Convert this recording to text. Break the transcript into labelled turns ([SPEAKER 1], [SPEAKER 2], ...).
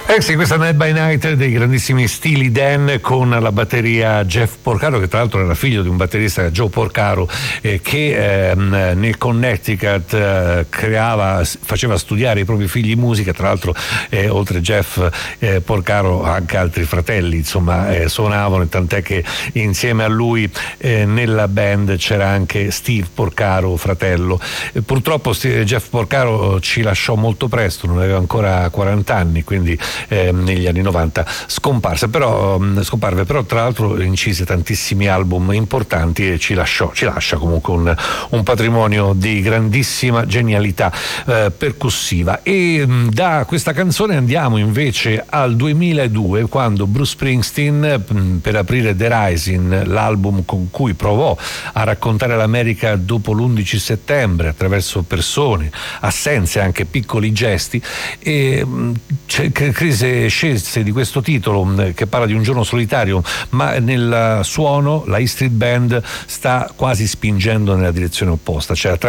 [SPEAKER 1] Sì, questa Night by Night dei grandissimi Steely Dan con la batteria Jeff Porcaro, che tra l'altro era figlio di un batterista, Joe Porcaro, che nel Connecticut faceva studiare i propri figli musica. Tra l'altro oltre Jeff Porcaro anche altri fratelli insomma suonavano, tant'è che insieme a lui nella band c'era anche Steve Porcaro, fratello. Purtroppo Jeff Porcaro ci lasciò molto presto, non aveva ancora 40 anni, quindi negli anni 90 scomparve, però tra l'altro incise tantissimi album importanti e ci lascia comunque un patrimonio di grandissima genialità percussiva. E da questa canzone andiamo invece al 2002, quando Bruce Springsteen, per aprire The Rising, l'album con cui provò a raccontare l'America dopo l'11 settembre attraverso persone, assenze, anche piccoli gesti, e scelse di questo titolo che parla di un giorno solitario, ma nel suono la E Street Band sta quasi spingendo nella direzione opposta, cioè